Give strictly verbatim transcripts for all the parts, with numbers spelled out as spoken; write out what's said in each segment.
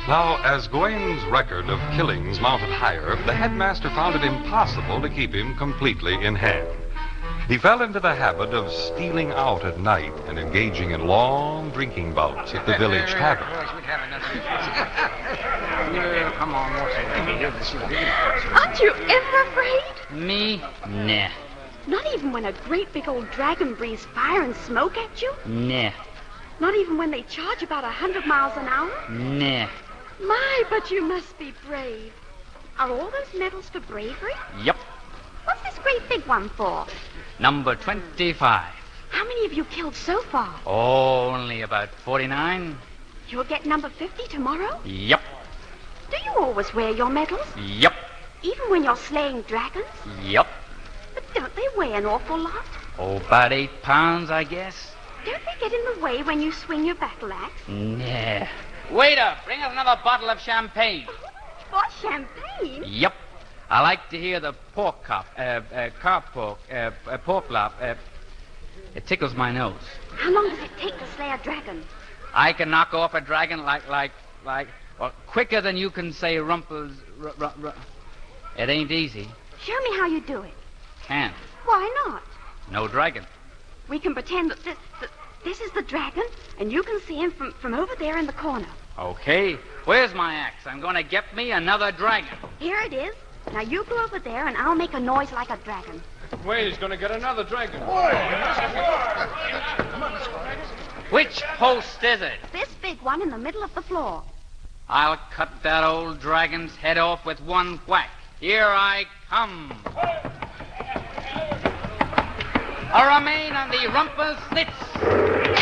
Now, as Gawain's record of killings mounted higher, the headmaster found it impossible to keep him completely in hand. He fell into the habit of stealing out at night and engaging in long drinking bouts at the village tavern. Come on, Aren't you ever afraid? Me? Nah. Not even when a great big old dragon breathes fire and smoke at you? Nah. Not even when they charge about a hundred miles an hour? Nah. My, but you must be brave. Are all those medals for bravery? Yep. What's this great big one for? Number twenty-five. How many have you killed so far? Oh, only about forty-nine. You'll get number fifty tomorrow? Yep. Do you always wear your medals? Yep. Even when you're slaying dragons? Yep. But don't they weigh an awful lot? Oh, about eight pounds, I guess. Don't they get in the way when you swing your battle axe? Nah. Waiter, bring us another bottle of champagne. What, champagne? Yep. I like to hear the pork cop, uh, uh, carp pork, uh, uh, pork lop. Uh, it tickles my nose. How long does it take to slay a dragon? I can knock off a dragon like, like, like, well, quicker than you can say rumples. R- r- r- it ain't easy. Show me how you do it. Can't. Why not? No dragon. We can pretend that this, that this is the dragon, and you can see him from, from over there in the corner. Okay. Where's my axe? I'm going to get me another dragon. Here it is. Now you go over there, and I'll make a noise like a dragon. Wait, he's going to get another dragon. Which post is it? This big one in the middle of the floor. I'll cut that old dragon's head off with one whack. Here I come. A remain on the rumper slits.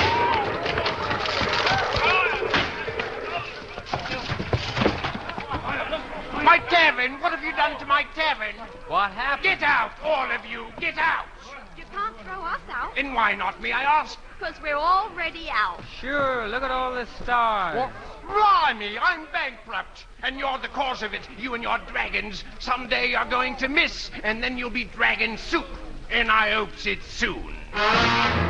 My tavern! What have you done to my tavern? What happened? Get out, all of you! Get out! You can't throw us out, And why not me, I ask? because we're already out. Sure, look at all the stars. What? Blimey, I'm bankrupt. And you're the cause of it. You and your dragons. Someday you're going to miss, and then you'll be dragon soup. And I hopes it soon.